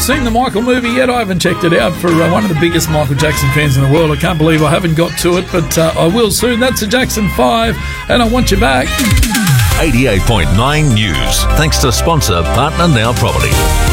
seen the Michael movie yet? I haven't checked it out. For one of the biggest Michael Jackson fans in the world, I can't believe I haven't got to it, but I will soon. That's the Jackson 5, and I want you back. 88.9 News, thanks to sponsor Partner Now Property.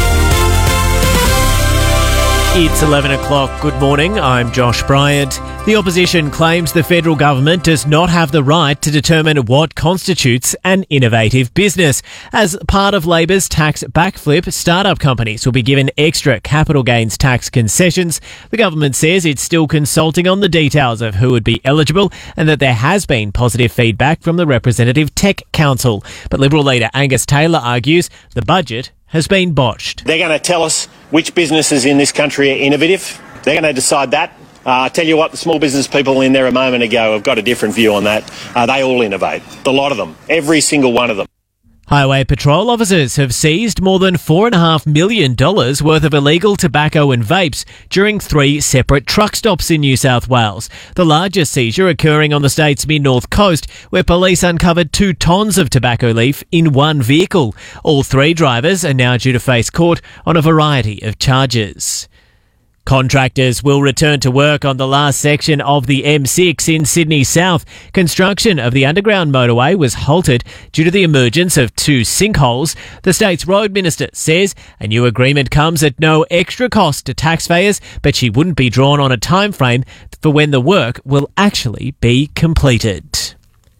It's 11 o'clock. Good morning. I'm Josh Bryant. The opposition claims the federal government does not have the right to determine what constitutes an innovative business. As part of Labor's tax backflip, startup companies will be given extra capital gains tax concessions. The government says it's still consulting on the details of who would be eligible and that there has been positive feedback from the Representative Tech Council. But Liberal leader Angus Taylor argues the budget has been botched. They're going to tell us which businesses in this country are innovative. They're going to decide that. I tell you what, the small business people in there a moment ago have got a different view on that. They all innovate. A lot of them. Every single one of them. Highway patrol officers have seized more than $4.5 million worth of illegal tobacco and vapes during 3 separate truck stops in New South Wales. The largest seizure occurring on the state's mid-north coast, where police uncovered 2 tonnes of tobacco leaf in one vehicle. All 3 drivers are now due to face court on a variety of charges. Contractors will return to work on the last section of the M6 in Sydney South. Construction of the underground motorway was halted due to the emergence of 2 sinkholes. The state's road minister says a new agreement comes at no extra cost to taxpayers, but she wouldn't be drawn on a timeframe for when the work will actually be completed.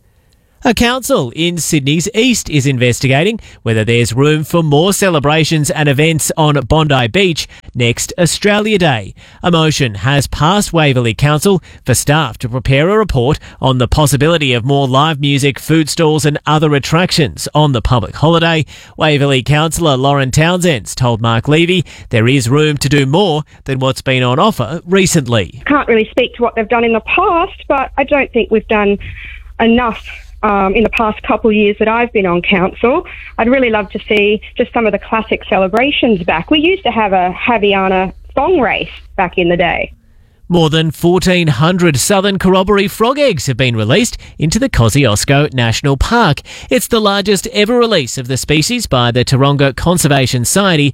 A council in Sydney's east is investigating whether there's room for more celebrations and events on Bondi Beach next Australia Day. A motion has passed Waverley Council for staff to prepare a report on the possibility of more live music, food stalls and other attractions on the public holiday. Waverley Councillor Lauren Townsend's told Mark Levy there is room to do more than what's been on offer recently. Can't really speak to what they've done in the past, but I don't think we've done enough in the past couple of years that I've been on council. I'd really love to see just some of the classic celebrations back. We used to have a Haviana song race back in the day. More than 1,400 southern corroboree frog eggs have been released into the Kosciuszko National Park. It's the largest ever release of the species by the Taronga Conservation Society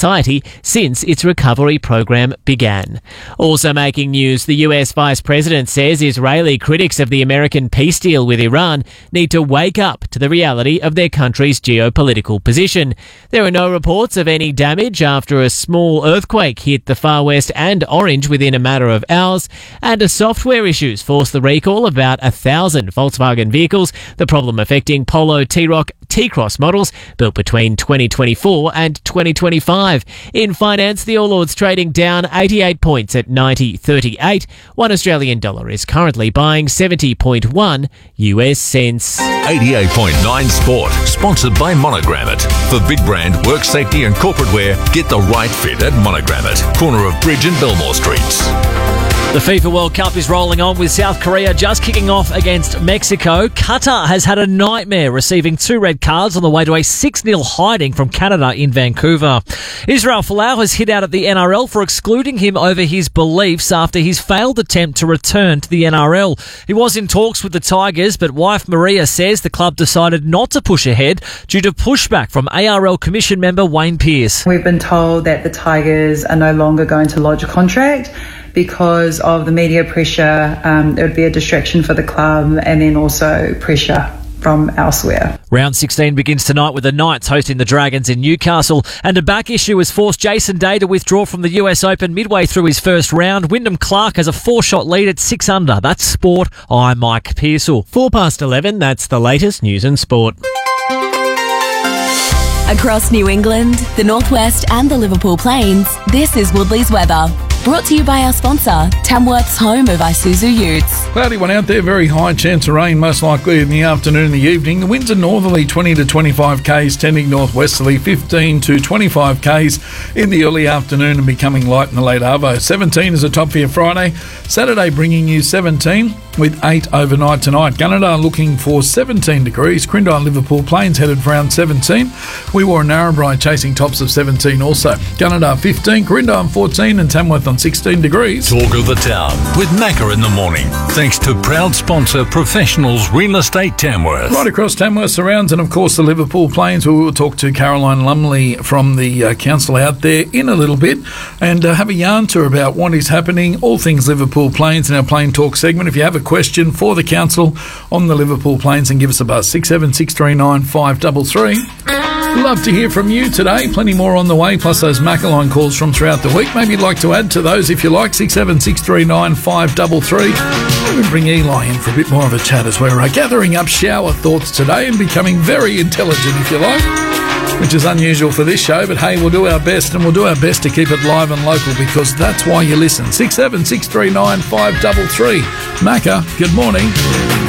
since its recovery program began. Also making news, the US Vice President says Israeli critics of the American peace deal with Iran need to wake up to the reality of their country's geopolitical position. There are no reports of any damage after a small earthquake hit the Far West and Orange within a matter of hours, and software issues forced the recall of about 1,000 Volkswagen vehicles, the problem affecting Polo, T-Roc, T-Cross models built between 2024 and 2025. In finance, the All Ords trading down 88 points at 90.38. $1 Australian dollar is currently buying 70.1 US cents. 88.9 Sport, sponsored by Monogrammet. For big brand, work safety and corporate wear, get the right fit at Monogrammet, corner of Bridge and Belmore Streets. The FIFA World Cup is rolling on with South Korea just kicking off against Mexico. Qatar has had a nightmare receiving 2 red cards on the way to a 6-0 hiding from Canada in Vancouver. Israel Folau has hit out at the NRL for excluding him over his beliefs after his failed attempt to return to the NRL. He was in talks with the Tigers, but wife Maria says the club decided not to push ahead due to pushback from ARL Commission member Wayne Pearce. We've been told that the Tigers are no longer going to lodge a contract because of the media pressure. It would be a distraction for the club and then also pressure from elsewhere. Round 16 begins tonight with the Knights hosting the Dragons in Newcastle, and a back issue has forced Jason Day to withdraw from the US Open midway through his first round. Wyndham Clark has a 4-shot lead at 6 under. That's sport. I'm Mike Pearsall. 11, that's the latest news and sport. Across New England, the Northwest and the Liverpool Plains, this is Woodley's weather. Brought to you by our sponsor, Tamworth's home of Isuzu Utes. Cloudy one out there, very high chance of rain, most likely in the afternoon and the evening. The winds are northerly 20 to 25 k's, tending northwesterly 15 to 25 k's in the early afternoon and becoming light in the late arvo. 17 is a top for your Friday. Saturday bringing you 17. with 8 overnight tonight. Gunnedah looking for 17 degrees. Crindai and Liverpool Plains headed for around 17. We were in Narrabri chasing tops of 17 also. Gunnedah 15, Crindai on 14 and Tamworth on 16 degrees. Talk of the Town with Macca in the morning. Thanks to proud sponsor Professionals Real Estate Tamworth. Right across Tamworth surrounds and of course the Liverpool Plains, where we will talk to Caroline Lumley from the council out there in a little bit and have a yarn to her about what is happening, all things Liverpool Plains in our Plain Talk segment. If you have a question for the council on the Liverpool Plains, and give us a buzz, 676395 533. Love to hear from you today. Plenty more on the way, plus those Maccaline calls from throughout the week. Maybe you'd like to add to those if you like, 676395 533. We'll bring Eli in for a bit more of a chat as we're gathering up shower thoughts today and becoming very intelligent, if you like, which is unusual for this show, but hey, we'll do our best, and we'll do our best to keep it live and local because that's why you listen. 676395 533. Macca, good morning.